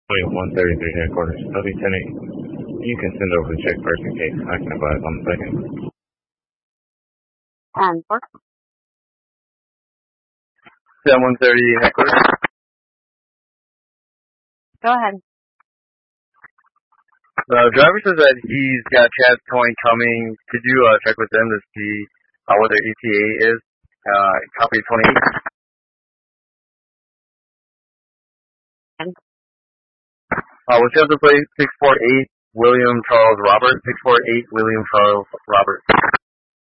Wait, 133 headquarters. Lieutenant, you can send over the check first in case. I can advise on the second. 4. 130 headquarters. Go ahead. The driver says that he's got Chad's Coin coming. Could you check with them to see what their ETA is? Copy 28. What's the other place? 648 William Charles Robert. 648 William Charles Robert.